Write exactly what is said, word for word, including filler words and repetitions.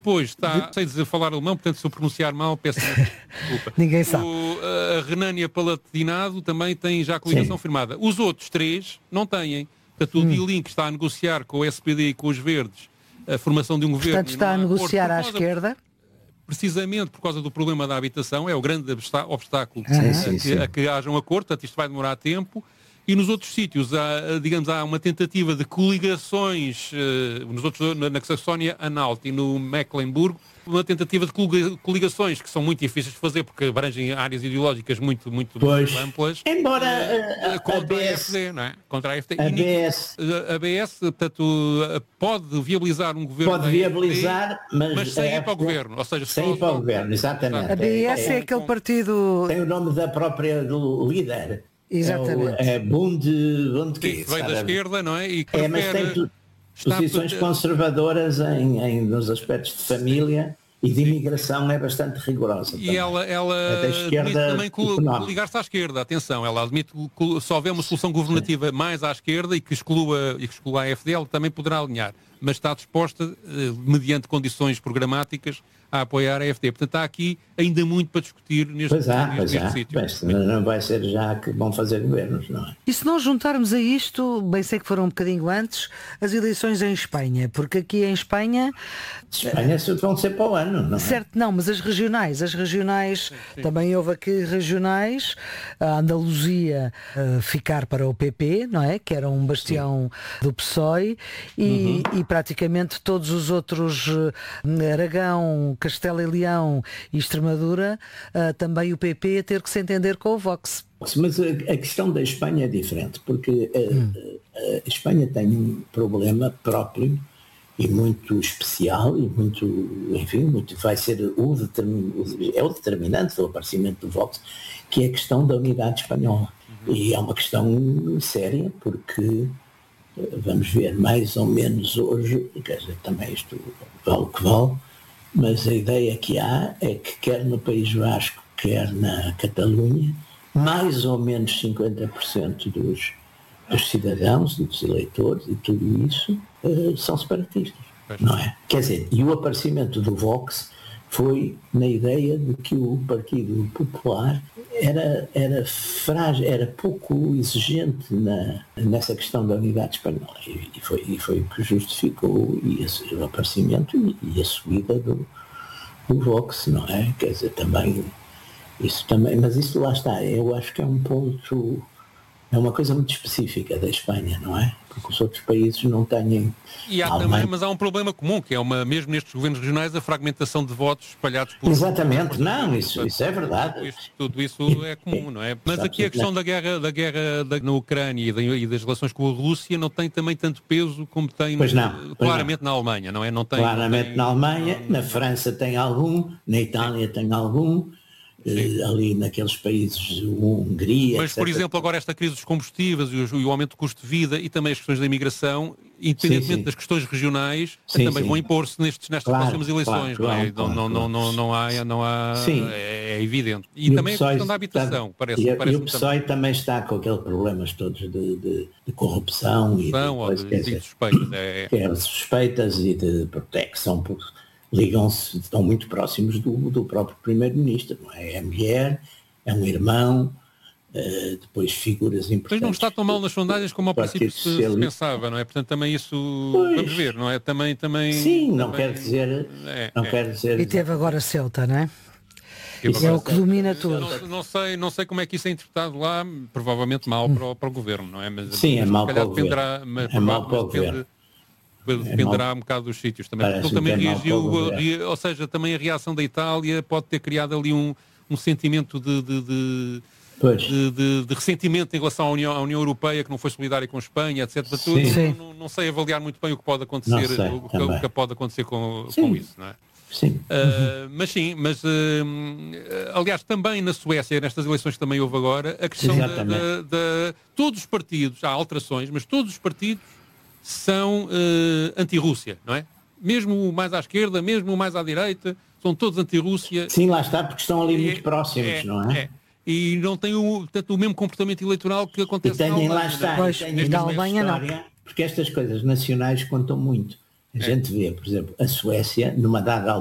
Depois está, não sei dizer falar alemão, portanto se eu pronunciar mal, peço desculpa. Ninguém sabe. O, a Renânia-Palatinado também tem já coligação Sim. firmada. Os outros três não têm. Portanto, o hum. Die Linke está a negociar com o S P D e com os Verdes a formação de um governo. Portanto, está a negociar à esquerda. Precisamente por causa do problema da habitação, é o grande obstáculo sim, a, sim, que, sim. a que haja um acordo, portanto isto vai demorar tempo. E nos outros sítios, há, digamos, há uma tentativa de coligações, nos outros, na Saxónia-Anhalt e no Mecklenburgo, uma tentativa de coligações que são muito difíceis de fazer porque abrangem áreas ideológicas muito, muito pois, amplas. Embora uh, a, a, contra a B S, a F D, não é? Contra a F D. A B S, a B S, portanto, pode viabilizar um governo. Pode viabilizar, F D, mas, mas sem ir para o governo. Ou seja, sem ir para o governo, exatamente. A B S é, é, é aquele partido. Tem o nome da própria do líder. Exatamente. É, o, é Bund, Bund que vem da esquerda, não é? E é, mas tem tu, posições conservadoras em, em, nos aspectos de família e de imigração é bastante rigorosa. E também. ela, ela é da esquerda admite também coligar-se à esquerda, atenção, ela admite que se houver uma solução governativa Sim. mais à esquerda e que exclua, e que exclua a A F D, ela também poderá alinhar, mas está disposta, mediante condições programáticas, a apoiar a A F D. Portanto, há aqui ainda muito para discutir neste, pois há, neste, pois neste há. sítio. Pois, não vai ser já que vão fazer governos, não é? E se nós juntarmos a isto, bem sei que foram um bocadinho antes, as eleições em Espanha, porque aqui em Espanha... Espanha vão ser para o ano, não é? Certo, não, mas as regionais, as regionais, sim, sim. também houve aqui regionais, a Andaluzia uh, ficar para o P P, não é? Que era um bastião sim. do P S O E, e, uhum. e praticamente todos os outros, uh, Aragão, Castela e Leão e Extremadura, uh, também o P P a ter que se entender com o Vox. Mas a, a questão da Espanha é diferente, porque a, hum. a, a Espanha tem um problema próprio e muito especial e muito, enfim, muito, vai ser o, determin, é o determinante do aparecimento do Vox, que é a questão da unidade espanhola. Uhum. E é uma questão séria, porque vamos ver mais ou menos hoje, quer dizer, também isto vale o que vale, mas a ideia que há é que quer no País Vasco, quer na Catalunha, mais ou menos cinquenta por cento dos, dos cidadãos e dos eleitores e tudo isso uh, são separatistas, não é? Quer dizer, e o aparecimento do Vox foi na ideia de que o Partido Popular era, era frágil, era pouco exigente na, nessa questão da unidade espanhola. E, e, foi, e foi o que justificou e esse, o aparecimento e, e a subida do, do Vox, não é? Quer dizer, também, isso também, mas isso lá está, eu acho que é um ponto, é uma coisa muito específica da Espanha, não é? Porque os outros países não têm... E há também, mas há um problema comum, que é uma, mesmo nestes governos regionais, a fragmentação de votos espalhados por... Exatamente, por, não, isso, portanto, isso é verdade. Tudo isso, tudo isso é comum, não é? Mas aqui a questão da guerra, da guerra da, na Ucrânia e, da, e das relações com a Rússia não tem também tanto peso como tem pois não, pois claramente não. na Alemanha, não é? Não tem, claramente não tem, na Alemanha, não, na França tem algum, na Itália Sim. tem algum... Uh, ali naqueles países, Hungria... Mas, etcétera. Por exemplo, agora esta crise dos combustíveis e o, e o aumento do custo de vida e também as questões da imigração, independentemente sim, sim. das questões regionais, sim, também sim. vão impor-se nestes, nestas claro, próximas eleições, claro, não é? Claro, não, claro, não, não, não há... Não há é, é evidente. E, e também a questão da habitação, está, parece, e, parece e o P S O E também. também está com aqueles problemas todos de, de, de corrupção e de, de, de, de, de suspeitas. É, é, suspeitas e de proteção por... ligam-se, estão muito próximos do, do próprio primeiro-ministro, não é? É a mulher, é um irmão, uh, depois figuras importantes. Mas não está tão mal nas sondagens como ao princípio se, se pensava, não é? Portanto, também isso, pois, vamos ver, não é? Também, também... Sim, não também, quer dizer... É, não é. quer dizer... E teve agora Ceuta, não é? Isso é o que domina tudo. Não, não, sei, não sei como é que isso é interpretado lá, provavelmente mal para o, para o governo, não é? Mas, sim, mas, é mal para o dependerá, governo. Mas, é mal para o depende, governo. Dependerá é um bocado dos sítios também. Porque ele também reagiu, rea, ou seja, também a reação da Itália pode ter criado ali um, um sentimento de, de, de, de, de, de ressentimento em relação à União, à União Europeia, que não foi solidária com a Espanha, etcétera. Tudo, Sim. Não, não sei avaliar muito bem o que pode acontecer, sei, o, que, o que pode acontecer com, com isso, não é? Sim. Uh, mas sim, mas uh, aliás também na Suécia, nestas eleições que também houve agora, a questão da, da, da... Todos os partidos, há alterações, mas todos os partidos são uh, anti-Rússia, não é? Mesmo o mais à esquerda, mesmo o mais à direita, são todos anti-Rússia. Sim, lá está, porque estão ali é, muito próximos, é, não é? é? E não têm o, portanto, o mesmo comportamento eleitoral que acontece e têm, na Alemanha. Lá está, pois, e na Alemanha não. Porque estas coisas nacionais contam muito. A gente vê, por exemplo, a Suécia, numa dada